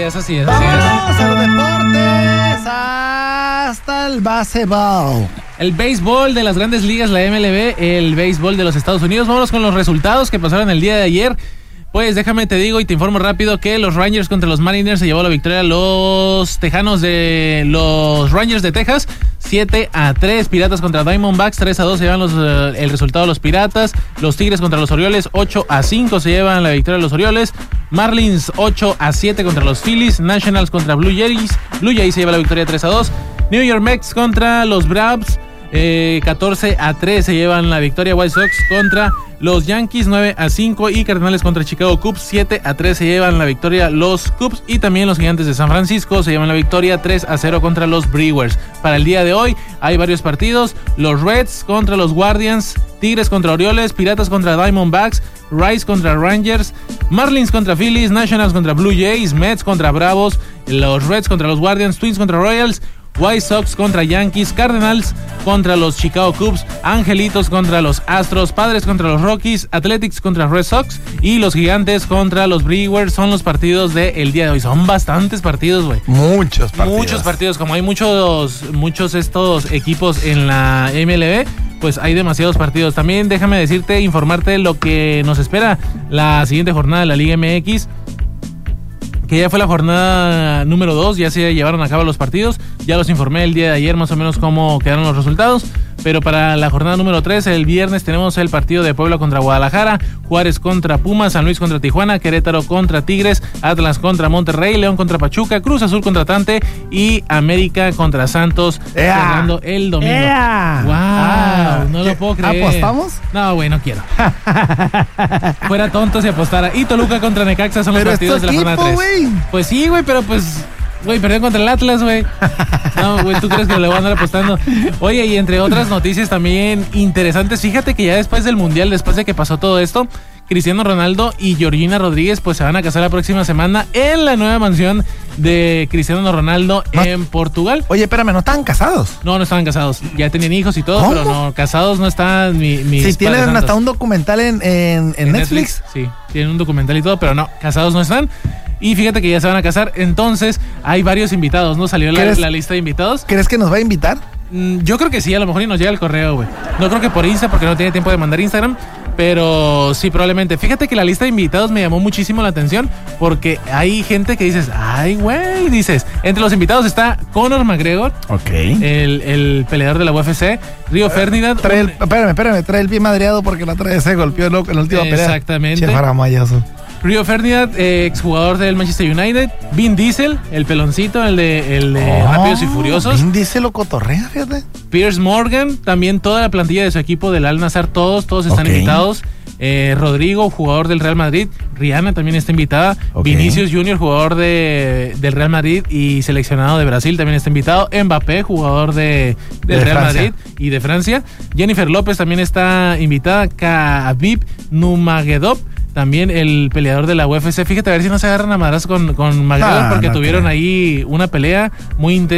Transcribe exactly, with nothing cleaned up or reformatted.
es, así es, así es. Vamos a los deportes hasta el baseball. El béisbol de las grandes ligas, la M L B, el béisbol de los Estados Unidos. Vámonos con los resultados que pasaron el día de ayer. Pues déjame te digo y te informo rápido que los Rangers contra los Mariners se llevó la victoria los Tejanos de los Rangers de Texas, siete a tres. Piratas contra Diamondbacks, tres a dos se llevan los, uh, el resultado de los Piratas. Los Tigres contra los Orioles, ocho a cinco se llevan la victoria de los Orioles. Marlins, ocho a siete contra los Phillies. Nationals contra Blue Jays, Blue Jays se lleva la victoria tres a dos. New York Mets contra los Braves, Eh, catorce a tres se llevan la victoria. White Sox contra los Yankees, nueve a cinco. Y Cardenales contra Chicago Cubs, siete a tres se llevan la victoria los Cubs. Y también los Gigantes de San Francisco se llevan la victoria tres a cero contra los Brewers. Para el día de hoy hay varios partidos: los Reds contra los Guardians, Tigres contra Orioles, Piratas contra Diamondbacks, Rays contra Rangers, Marlins contra Phillies, Nationals contra Blue Jays, Mets contra Bravos, los Reds contra los Guardians, Twins contra Royals, White Sox contra Yankees, Cardinals contra los Chicago Cubs, Angelitos contra los Astros, Padres contra los Rockies, Athletics contra Red Sox y los Gigantes contra los Brewers. Son los partidos del día de hoy. Son bastantes partidos, güey. Muchos partidos. Muchos partidos. Como hay muchos, muchos estos equipos en la M L B, pues hay demasiados partidos. También déjame decirte, informarte lo que nos espera la siguiente jornada de la Liga M X, que ya fue la jornada número dos, ya se llevaron a cabo los partidos, ya los informé el día de ayer más o menos cómo quedaron los resultados, pero para la jornada número tres, el viernes tenemos el partido de Puebla contra Guadalajara, Juárez contra Pumas, San Luis contra Tijuana, Querétaro contra Tigres, Atlas contra Monterrey, León contra Pachuca, Cruz Azul contra Tante y América contra Santos, cerrando el domingo. ¡Ea! ¡Wow! Ah, no lo puedo creer. ¿Apostamos? No, güey, no quiero. Fuera tonto si apostara. Y Toluca contra Necaxa son los Pero partidos es tu de la jornada equipo, tres. güey. Pues sí, güey, pero pues, güey, perdió contra el Atlas, güey. No, güey, ¿tú crees que le voy a andar apostando? Oye, y entre otras noticias también interesantes, fíjate que ya después del Mundial, después de que pasó todo esto, Cristiano Ronaldo y Georgina Rodríguez pues se van a casar la próxima semana en la nueva mansión de Cristiano Ronaldo no, en Portugal. Oye, espérame, ¿no estaban casados? No, no estaban casados. Ya tenían hijos y todo, ¿Cómo? Pero no, casados no están mi, mis Si tienen santos. hasta un documental en, en, en, en Netflix. Netflix. Sí, tienen un documental y todo, pero no, casados no están. Y fíjate que ya se van a casar, entonces hay varios invitados, ¿no? Salió la, la lista de invitados. ¿Crees que nos va a invitar? Mm, yo creo que sí, a lo mejor y nos llega el correo, güey. No creo que por Insta, porque no tiene tiempo de mandar Instagram, pero sí, probablemente. Fíjate que la lista de invitados me llamó muchísimo la atención, porque hay gente que dices, ay, güey, dices, entre los invitados está Conor McGregor, ok, el, el peleador de la U F C, Río uh, Ferdinand. Trae el, espérame, espérame, trae el pie madreado porque la otra vez se golpeó loco en la última pelea. Exactamente. Che, faramayazo. Río Ferdinand, eh, exjugador del Manchester United. Vin Diesel, el peloncito, el de, el de oh, Rápidos y Furiosos. Vin Diesel lo cotorrea, fíjate. Piers Morgan, también toda la plantilla de su equipo del Al Nassr, todos, todos están okay. invitados. Eh, Rodrigo, jugador del Real Madrid. Rihanna también está invitada. Okay. Vinicius Junior, jugador de, del Real Madrid y seleccionado de Brasil, también está invitado. Mbappé, jugador de, del de Real Francia. Madrid y de Francia. Jennifer López también está invitada. Khabib Nurmagomedov, también el peleador de la U F C. Fíjate a ver si no se agarran a madrazos con, con McGregor, ah, porque no tuvieron creo. ahí una pelea muy intensa.